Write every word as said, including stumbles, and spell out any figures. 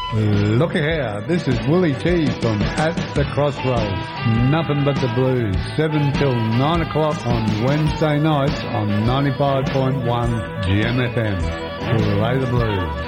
Look here, this is Willie T from At the Crossroads. Nothing but the blues, seven till nine o'clock on Wednesday nights on ninety-five point one G M F M. Play the blues.